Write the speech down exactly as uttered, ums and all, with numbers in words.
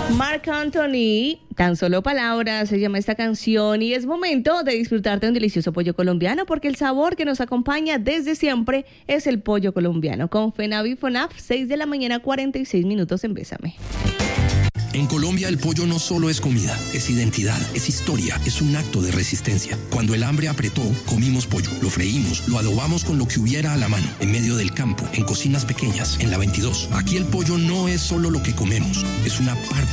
Marc Anthony, Tan Solo Palabras, se llama esta canción y es momento de disfrutar de un delicioso pollo colombiano porque el sabor que nos acompaña desde siempre es el pollo colombiano. Con Fenavi Fonaf, seis de la mañana, cuarenta y seis minutos en Bésame. En Colombia el pollo no solo es comida, es identidad, es historia, es un acto de resistencia. Cuando el hambre apretó, comimos pollo, lo freímos, lo adobamos con lo que hubiera a la mano, en medio del campo, en cocinas pequeñas, en la veintidós. Aquí el pollo no es solo lo que comemos, es una parte